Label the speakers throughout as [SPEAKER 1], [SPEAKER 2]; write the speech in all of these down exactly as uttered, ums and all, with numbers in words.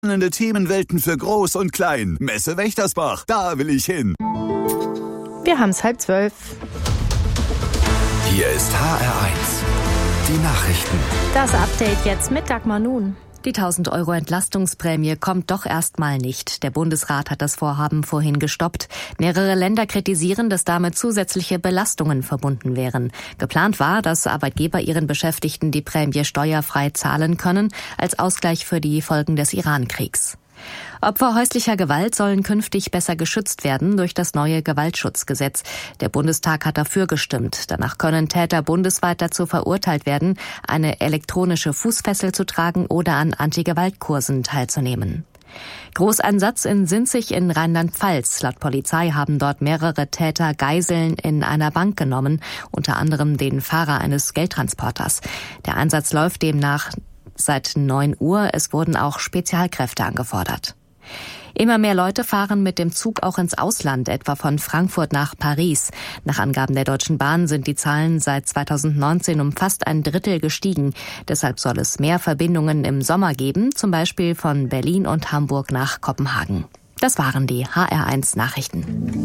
[SPEAKER 1] Spannende Themenwelten für Groß und Klein. Messe Wächtersbach, da will ich hin.
[SPEAKER 2] Wir haben es halb zwölf.
[SPEAKER 3] Hier ist H R eins. Die Nachrichten.
[SPEAKER 2] Das Update jetzt mit Dagmar Nun.
[SPEAKER 4] Die tausend Euro Entlastungsprämie kommt doch erstmal nicht. Der Bundesrat hat das Vorhaben vorhin gestoppt. Mehrere Länder kritisieren, dass damit zusätzliche Belastungen verbunden wären. Geplant war, dass Arbeitgeber ihren Beschäftigten die Prämie steuerfrei zahlen können, als Ausgleich für die Folgen des Iran-Kriegs. Opfer häuslicher Gewalt sollen künftig besser geschützt werden durch das neue Gewaltschutzgesetz. Der Bundestag hat dafür gestimmt. Danach können Täter bundesweit dazu verurteilt werden, eine elektronische Fußfessel zu tragen oder an Antigewaltkursen teilzunehmen. Großeinsatz in Sinzig in Rheinland-Pfalz. Laut Polizei haben dort mehrere Täter Geiseln in einer Bank genommen, unter anderem den Fahrer eines Geldtransporters. Der Einsatz läuft demnach seit neun Uhr. Es wurden auch Spezialkräfte angefordert. Immer mehr Leute fahren mit dem Zug auch ins Ausland, etwa von Frankfurt nach Paris. Nach Angaben der Deutschen Bahn sind die Zahlen seit zweitausendneunzehn um fast ein Drittel gestiegen. Deshalb soll es mehr Verbindungen im Sommer geben, zum Beispiel von Berlin und Hamburg nach Kopenhagen. Das waren die H R eins Nachrichten.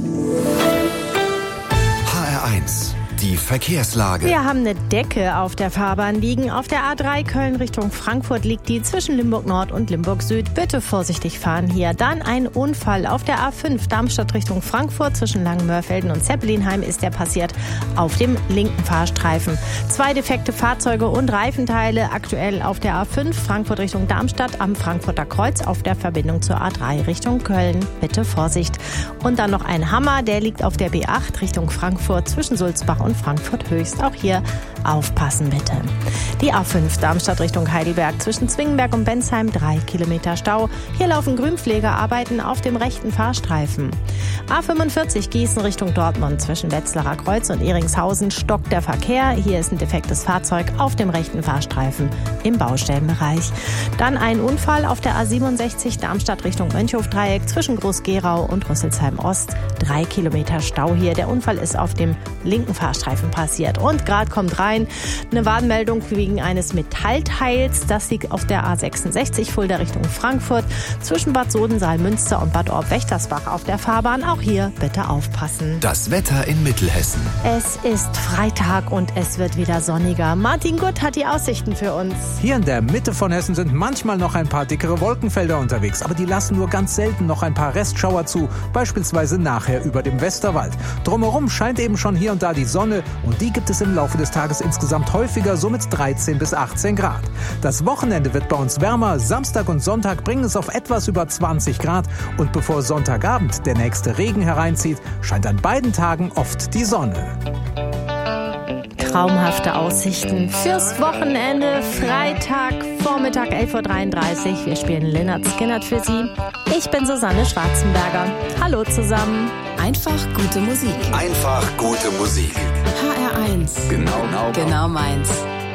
[SPEAKER 3] H R eins. Die Verkehrslage.
[SPEAKER 2] Wir haben eine Decke auf der Fahrbahn liegen. Auf der A drei Köln Richtung Frankfurt liegt die zwischen Limburg Nord und Limburg Süd. Bitte vorsichtig fahren hier. Dann ein Unfall auf der A fünf Darmstadt Richtung Frankfurt zwischen Langenmörfelden und Zeppelinheim ist der passiert auf dem linken Fahrstreifen. Zwei defekte Fahrzeuge und Reifenteile aktuell auf der A fünf Frankfurt Richtung Darmstadt am Frankfurter Kreuz auf der Verbindung zur A drei Richtung Köln. Bitte Vorsicht. Und dann noch ein Hammer, der liegt auf der B acht Richtung Frankfurt zwischen Sulzbach und Frankfurt Höchst. Auch hier aufpassen bitte. Die A fünf Darmstadt Richtung Heidelberg zwischen Zwingenberg und Bensheim drei Kilometer Stau. Hier laufen Grünpflegearbeiten auf dem rechten Fahrstreifen. A fünfundvierzig Gießen Richtung Dortmund zwischen Wetzlarer Kreuz und Ehringshausen stockt der Verkehr. Hier ist ein defektes Fahrzeug auf dem rechten Fahrstreifen im Baustellenbereich. Dann ein Unfall auf der A siebenundsechzig Darmstadt Richtung Mönchhofdreieck zwischen Groß-Gerau und Rüsselsheim Ost. Drei Kilometer Stau hier. Der Unfall ist auf dem linken Fahrstreifen passiert. Und gerade kommt rein eine Warnmeldung wegen eines Metallteils. Das liegt auf der A sechsundsechzig Fulda Richtung Frankfurt zwischen Bad Sodensaal Münster und Bad Orb-Wächtersbach auf der Fahrbahn. Auch hier bitte aufpassen.
[SPEAKER 3] Das Wetter in Mittelhessen.
[SPEAKER 2] Es ist Freitag und es wird wieder sonniger. Martin Gutt hat die Aussichten für uns.
[SPEAKER 5] Hier in der Mitte von Hessen sind manchmal noch ein paar dickere Wolkenfelder unterwegs, aber die lassen nur ganz selten noch ein paar Restschauer zu, beispielsweise nachher über dem Westerwald. Drumherum scheint eben schon hier und da die Sonne und die gibt es im Laufe des Tages insgesamt häufiger, so mit dreizehn bis achtzehn Grad. Das Wochenende wird bei uns wärmer, Samstag und Sonntag bringen es auf etwas über zwanzig Grad und bevor Sonntagabend der nächste Regen hereinzieht, scheint an beiden Tagen oft die Sonne.
[SPEAKER 2] Traumhafte Aussichten fürs Wochenende, Freitag, Vormittag elf Uhr dreiunddreißig. Wir spielen Lynyrd Skynyrd für Sie. Ich bin Susanne Schwarzenberger. Hallo zusammen.
[SPEAKER 4] Einfach gute Musik.
[SPEAKER 3] Einfach gute Musik.
[SPEAKER 4] H R eins.
[SPEAKER 3] Genau, genau,
[SPEAKER 4] Genau meins.